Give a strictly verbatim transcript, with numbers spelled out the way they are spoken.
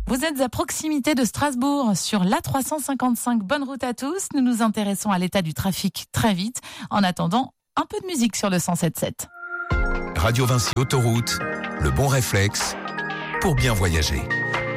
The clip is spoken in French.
Vous êtes à proximité de Strasbourg, sur l'A trois cent cinquante-cinq. Bonne route à tous. Nous nous intéressons à l'état du trafic très vite. En attendant, un peu de musique sur le cent sept sept. Radio Vinci Autoroute, le bon réflexe pour bien voyager.